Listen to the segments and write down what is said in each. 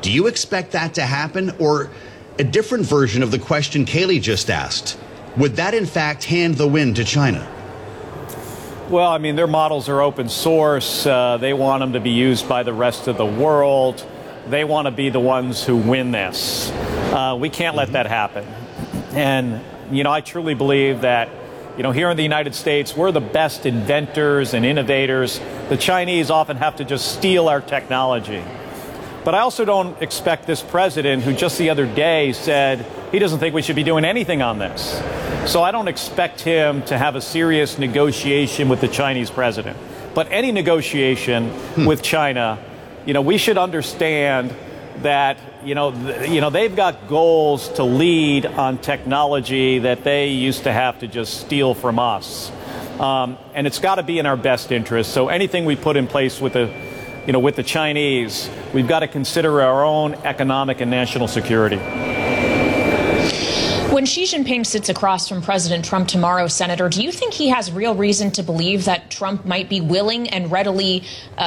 Do you expect that to happen? Or a different version of the question Kayleigh just asked, would that in fact hand the win to China? Well, I mean, their models are open source. They want them to be used by the rest of the world. They want to be the ones who win this. We can't let that happen. And, you know, I truly believe that, you know, here in the United States, we're the best inventors and innovators. The Chinese often have to just steal our technology. But I also don't expect this president, who just the other day said he doesn't think we should be doing anything on this. So I don't expect him to have a serious negotiation with the Chinese president. But any negotiation with China, you know, we should understand that, you know, they've got goals to lead on technology that they used to have to just steal from us. And it's got to be in our best interest. So anything we put in place with the Chinese, we've got to consider our own economic and national security. When Xi Jinping sits across from President Trump tomorrow, Senator, do you think he has real reason to believe that Trump might be willing and readily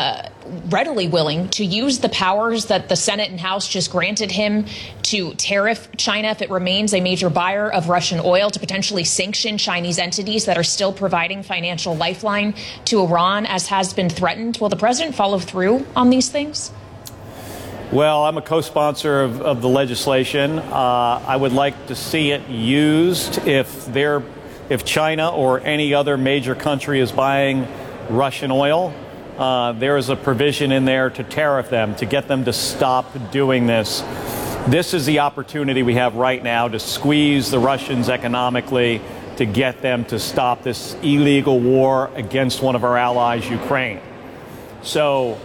willing to use the powers that the Senate and House just granted him to tariff China if it remains a major buyer of Russian oil, to potentially sanction Chinese entities that are still providing financial lifeline to Iran, as has been threatened? Will the president follow through on these things? Well, I'm a co-sponsor of the legislation. I would like to see it used if China or any other major country is buying Russian oil. There is a provision in there to tariff them, to get them to stop doing this. This is the opportunity we have right now to squeeze the Russians economically, to get them to stop this illegal war against one of our allies, Ukraine. So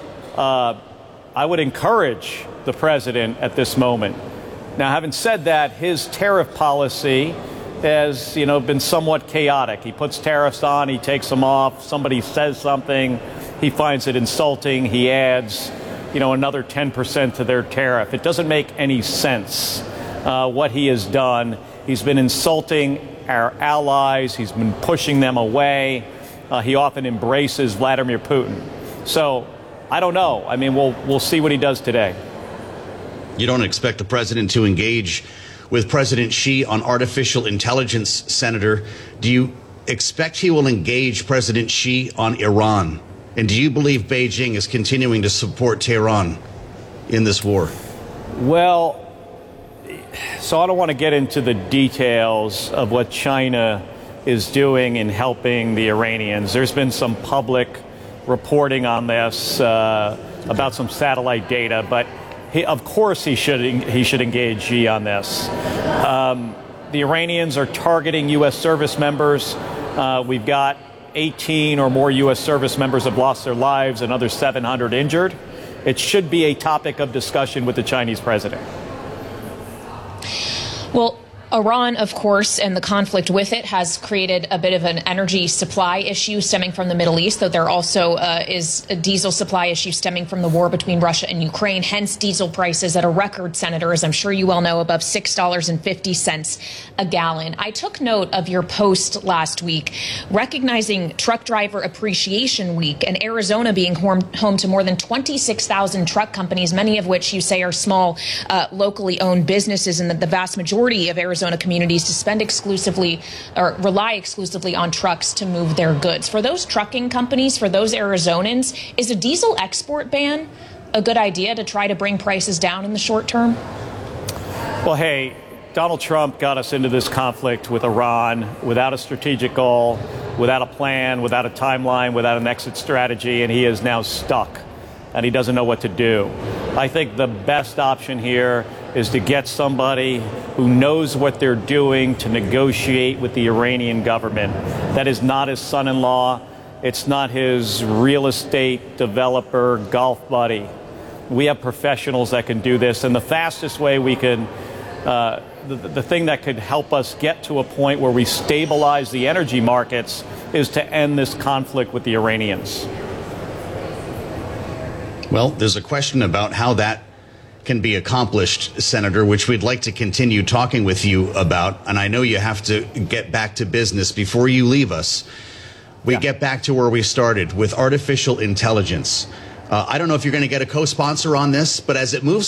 I would encourage the president at this moment. Now, having said that, his tariff policy has, been somewhat chaotic. He puts tariffs on, he takes them off. Somebody says something, he finds it insulting, he adds, another 10% to their tariff. It doesn't make any sense what he has done. He's been insulting our allies. He's been pushing them away. He often embraces Vladimir Putin. So I don't know. I mean, we'll see what he does today. You don't expect the president to engage with President Xi on artificial intelligence, Senator. Do you expect he will engage President Xi on Iran? And do you believe Beijing is continuing to support Tehran in this war? Well, so I don't want to get into the details of what China is doing in helping the Iranians. There's been some public reporting on this about some satellite data, but of course he should engage Xi on this. The Iranians are targeting U.S. service members. We've got 18 or more U.S. service members have lost their lives, another 700 injured. It should be a topic of discussion with the Chinese president. Well, Iran, of course, and the conflict with it has created a bit of an energy supply issue stemming from the Middle East, though there also is a diesel supply issue stemming from the war between Russia and Ukraine. Hence, diesel prices at a record, Senator, as I'm sure you well know, above $6.50 a gallon. I took note of your post last week recognizing Truck Driver Appreciation Week and Arizona being home to more than 26,000 truck companies, many of which you say are small, locally owned businesses, and that the vast majority of Arizona communities to spend exclusively or rely exclusively on trucks to move their goods. For those trucking companies, for those Arizonans, is a diesel export ban a good idea to try to bring prices down in the short term? Well, hey, Donald Trump got us into this conflict with Iran without a strategic goal, without a plan, without a timeline, without an exit strategy, and he is now stuck, and he doesn't know what to do. I think the best option here is to get somebody who knows what they're doing to negotiate with the Iranian government. That is not his son-in-law. It's not his real estate developer golf buddy. We have professionals that can do this, and the fastest way we can, the thing that could help us get to a point where we stabilize the energy markets is to end this conflict with the Iranians. Well, there's a question about how that can be accomplished, Senator, which we'd like to continue talking with you about. And I know you have to get back to business before you leave us. We get back to where we started with artificial intelligence. I don't know if you're going to get a co-sponsor on this, but as it moves